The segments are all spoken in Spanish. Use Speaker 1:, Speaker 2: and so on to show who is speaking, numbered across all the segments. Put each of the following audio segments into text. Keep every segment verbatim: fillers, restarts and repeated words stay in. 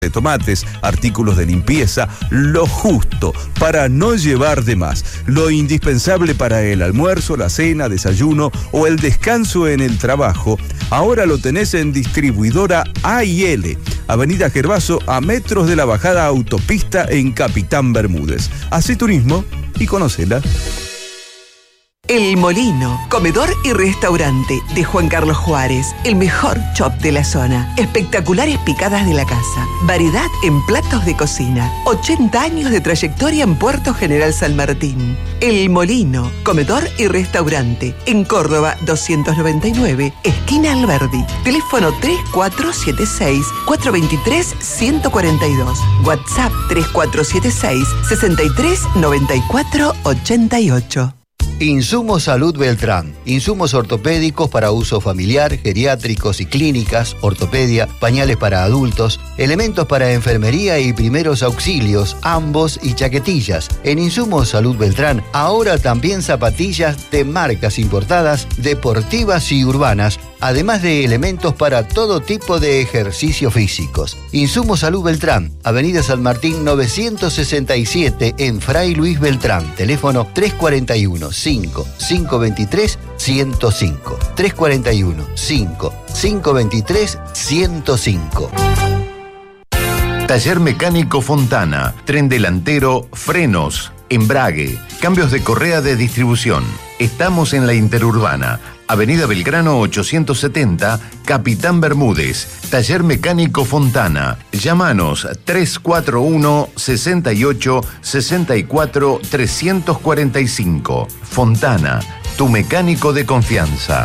Speaker 1: de tomates, artículos de limpieza, lo justo para no llevar de más, lo indispensable para el almuerzo, la cena, desayuno o el descanso en el trabajo. Ahora lo tenés en Distribuidora A y L, Avenida Gervaso, a metros de la bajada autopista en Capitán Bermúdez. Hacé turismo y conocela.
Speaker 2: El Molino, comedor y restaurante de Juan Carlos Juárez, el mejor chop de la zona. Espectaculares picadas de la casa, variedad en platos de cocina, ochenta años de trayectoria en Puerto General San Martín. El Molino, comedor y restaurante, en Córdoba doscientos noventa y nueve, esquina Alberdi. Teléfono tres cuatro siete seis, cuatro dos tres, uno cuatro dos. WhatsApp tres cuatro siete seis, seis tres nueve cuatro ocho ocho.
Speaker 3: Insumos Salud Beltrán. Insumos ortopédicos para uso familiar, geriátricos y clínicas, ortopedia, pañales para adultos, elementos para enfermería y primeros auxilios, ambos y chaquetillas. En Insumos Salud Beltrán, ahora también zapatillas de marcas importadas, deportivas y urbanas, además de elementos para todo tipo de ejercicios físicos. Insumos Salud Beltrán, Avenida San Martín novecientos sesenta y siete, en Fray Luis Beltrán. Teléfono tres cuatro uno, cinco, cinco dos tres, uno cero cinco. tres cuatro uno, cinco, cinco dos tres, uno cero cinco.
Speaker 4: Taller Mecánico Fontana, tren delantero, frenos, embrague, cambios de correa de distribución. Estamos en la Interurbana, Avenida Belgrano ochocientos setenta, Capitán Bermúdez. Taller Mecánico Fontana. Llámanos tres cuatro uno, seis ocho, seis cuatro, tres cuatro cinco. Fontana, tu mecánico de confianza.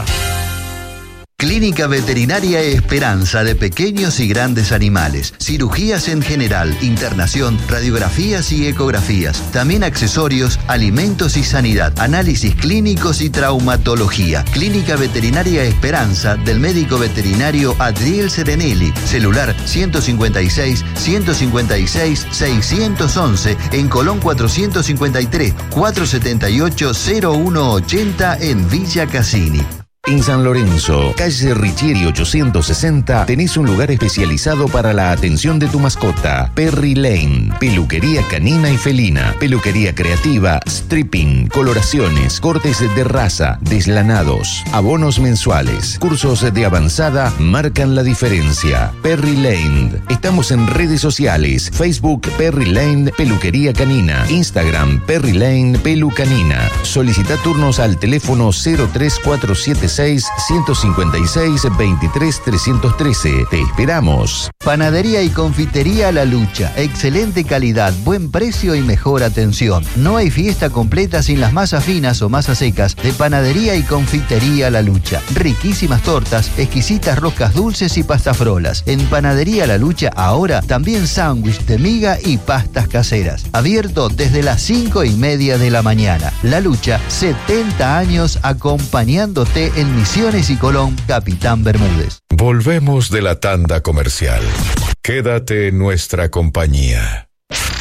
Speaker 3: Clínica Veterinaria Esperanza de pequeños y grandes animales. Cirugías en general, internación, radiografías y ecografías. También accesorios, alimentos y sanidad, análisis clínicos y traumatología. Clínica Veterinaria Esperanza del médico veterinario Adriel Serenelli. Celular ciento cincuenta y seis, ciento cincuenta y seis, seiscientos once en Colón cuatrocientos cincuenta y tres, cuatrocientos setenta y ocho, cero uno ochenta en Villa Cassini.
Speaker 4: En San Lorenzo, calle Richieri ochocientos sesenta, tenés un lugar especializado para la atención de tu mascota. Perry Lane, peluquería canina y felina, peluquería creativa, stripping, coloraciones, cortes de raza, deslanados, abonos mensuales, cursos de avanzada marcan la diferencia. Perry Lane. Estamos en redes sociales, Facebook Perry Lane Peluquería Canina, Instagram Perry Lane Pelucanina. Solicita turnos al teléfono cero tres cuatro siete seis, ciento cincuenta y seis, veintitrés, trescientos trece. Te esperamos.
Speaker 3: Panadería y confitería La Lucha. Excelente calidad, buen precio y mejor atención. No hay fiesta completa sin las masas finas o masas secas de Panadería y confitería La Lucha. Riquísimas tortas, exquisitas roscas dulces y pastafrolas. En Panadería La Lucha ahora también sándwich de miga y pastas caseras. Abierto desde las cinco y media de la mañana. La Lucha, setenta años acompañándote en Misiones y Colón, Capitán Bermúdez.
Speaker 5: Volvemos de la tanda comercial. Quédate en nuestra compañía.